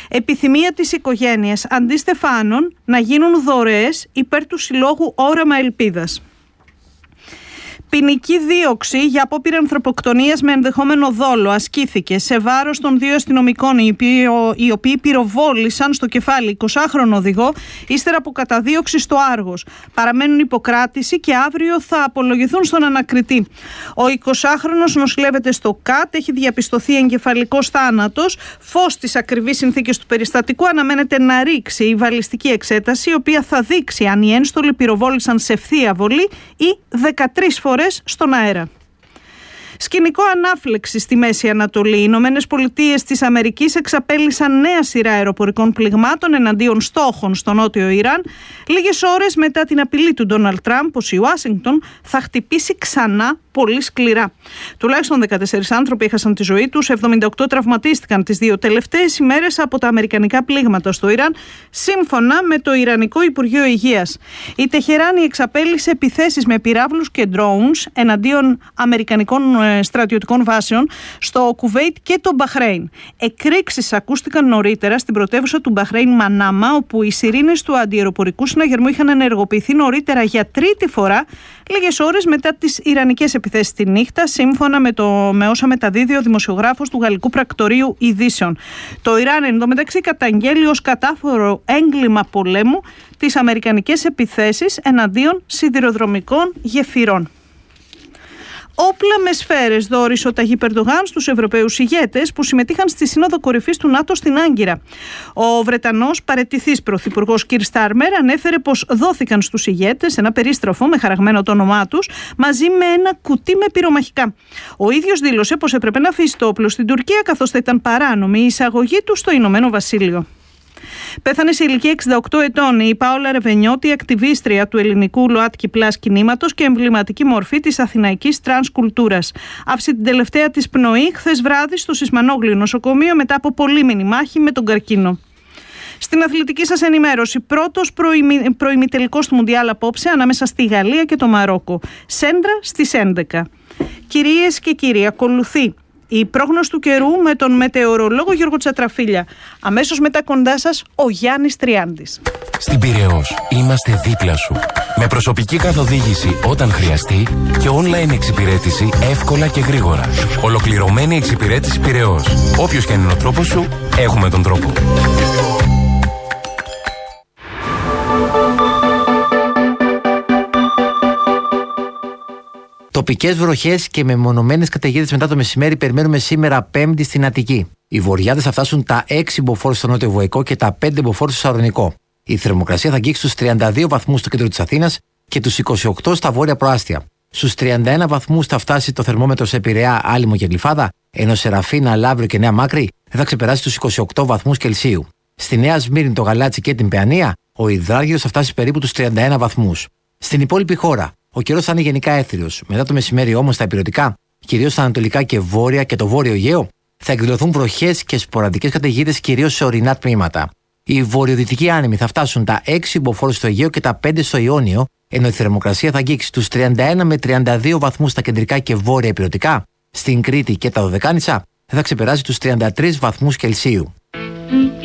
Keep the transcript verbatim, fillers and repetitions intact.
Επιθυμία της οικογένειας αντί στεφάνων να γίνουν δωρεές υπέρ του συλλόγου Όραμα Ελπίδας. Ποινική δίωξη για απόπειρα ανθρωποκτονίας με ενδεχόμενο δόλο ασκήθηκε σε βάρος των δύο αστυνομικών, οι οποίοι, οι οποίοι πυροβόλησαν στο κεφάλι εικοσάχρονο οδηγό ύστερα από καταδίωξη στο Άργος. Παραμένουν υποκράτηση και αύριο θα απολογηθούν στον ανακριτή. Ο εικοσάχρονος νοσηλεύεται στο ΚΑΤ, έχει διαπιστωθεί εγκεφαλικός θάνατος. Φως στις ακριβείς συνθήκες του περιστατικού αναμένεται να ρίξει η βαλιστική εξέταση, η οποία θα δείξει αν οι ένστολοι πυροβόλησαν σε ευθεία βολή ή δεκατρείς φορές στον αέρα. Σκηνικό ανάφλεξη στη Μέση Ανατολή. Οι Ηνωμένες Πολιτείες της Αμερικής εξαπέλυσαν νέα σειρά αεροπορικών πληγμάτων εναντίον στόχων στο νότιο Ιράν, λίγες ώρες μετά την απειλή του Ντόναλντ Τραμπ πως η Ουάσιγκτον θα χτυπήσει ξανά πολύ σκληρά. Τουλάχιστον δεκατέσσερις άνθρωποι έχασαν τη ζωή τους, εβδομήντα οκτώ τραυματίστηκαν τις δύο τελευταίες ημέρες από τα αμερικανικά πλήγματα στο Ιράν, σύμφωνα με το Ιρανικό Υπουργείο Υγείας. Η Τεχεράνη εξαπέλυσε επιθέσεις με πυράβλους και drones εναντίον αμερικανικών στρατιωτικών βάσεων στο Κουβέιτ και το Μπαχρέιν. Εκρήξεις ακούστηκαν νωρίτερα στην πρωτεύουσα του Μπαχρέιν, Μανάμα, όπου οι σιρήνες του αντιαεροπορικού συναγερμού είχαν ενεργοποιηθεί νωρίτερα για τρίτη φορά, λίγες ώρες μετά τις ιρανικές επιθέσεις τη νύχτα, σύμφωνα με, το, με όσα μεταδίδει ο δημοσιογράφος του Γαλλικού Πρακτορείου Ειδήσεων. Το Ιράν εντωμεταξύ καταγγέλει ως κατάφορο έγκλημα πολέμου τις αμερικανικές επιθέσεις εναντίον σιδηροδρομικών γεφυρών. Όπλα με σφαίρες δώρισε ο Ταγίπ Ερντογάν στους Ευρωπαίους ηγέτες που συμμετείχαν στη Σύνοδο Κορυφής του ΝΑΤΟ στην Άγκυρα. Ο Βρετανός παραιτηθής πρωθυπουργός Κιρ Στάρμερ ανέφερε πως δόθηκαν στους ηγέτες ένα περίστροφο με χαραγμένο το όνομά τους μαζί με ένα κουτί με πυρομαχικά. Ο ίδιος δήλωσε πως έπρεπε να αφήσει το όπλο στην Τουρκία, καθώς θα ήταν παράνομη η εισαγωγή του στο Ηνωμένο Βασίλειο. Πέθανε σε ηλικία εξήντα οκτώ ετών η Πάολα Ρεβενιώτη, ακτιβίστρια του ελληνικού ΛΟΑΤΚΙ Πλας κινήματος και εμβληματική μορφή της αθηναϊκής τρανς κουλτούρας. Άφησε την τελευταία της πνοή χθες βράδυ στο Σισμανόγλιο νοσοκομείο μετά από πολύμηνη μάχη με τον καρκίνο. Στην αθλητική σας ενημέρωση, πρώτος προημι... προημιτελικός του Μουντιάλ απόψε ανάμεσα στη Γαλλία και το Μαρόκο. Σέντρα στις έντεκα. Κυρίες και κύριοι, ακολουθεί η πρόγνωση του καιρού με τον μετεωρολόγο Γιώργο Τσατραφίλια. Αμέσως μετά κοντά σας ο Γιάννης Τριάντης. Στην Πειραιώς είμαστε δίπλα σου. Με προσωπική καθοδήγηση όταν χρειαστεί και online εξυπηρέτηση εύκολα και γρήγορα. Ολοκληρωμένη εξυπηρέτηση Πειραιώς. Όποιος και αν είναι ο τρόπος σου, έχουμε τον τρόπο. Τοπικές βροχές και μεμονωμένες καταιγίδες μετά το μεσημέρι περιμένουμε σήμερα Πέμπτη στην Αττική. Οι βορειάδες θα φτάσουν τα έξι μποφόρ στο νότιο Βοϊκό και τα πέντε μποφόρ στο Σαρονικό. Η θερμοκρασία θα αγγίξει στους τριάντα δύο βαθμούς στο κέντρο της Αθήνας και τους είκοσι οκτώ στα βόρεια προάστια. Στους τριάντα ένα βαθμούς θα φτάσει το θερμόμετρο σε Πειραιά, Άλυμο και Γλυφάδα, ενώ σε Ραφίνα, Λαύριο και Νέα Μάκρη δεν θα ξεπεράσει τους είκοσι οκτώ βαθμούς Κελσίου. Στη Νέα Σμύρνη, το Γαλάτσι και την Παιανία, ο υδράργυρος θα φτάσει περίπου τους τριάντα ένα βαθμούς. Στην υπόλοιπη χώρα, ο καιρός θα είναι γενικά έθριος. Μετά το μεσημέρι όμως στα υπηρετικά, κυρίως στα ανατολικά και βόρεια και το βόρειο Αιγαίο, θα εκδηλωθούν βροχές και σποραδικές καταιγίδες κυρίως σε ορεινά τμήματα. Οι βορειοδυτικοί άνεμοι θα φτάσουν τα έξι μποφόρ στο Αιγαίο και τα πέντε στο Ιόνιο, ενώ η θερμοκρασία θα αγγίξει τους τριάντα ένα με τριάντα δύο βαθμούς στα κεντρικά και βόρεια υπηρετικά. Στην Κρήτη και τα Δωδεκάνησα δεν θα ξεπεράσει τους τριάντα τρεις βαθμούς Κελσίου.